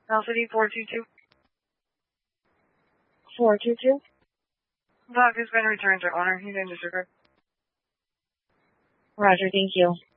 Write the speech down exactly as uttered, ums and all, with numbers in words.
Alpha D four two two. four two two. Dog has been returned to owner. He's in disregard. Roger, thank you.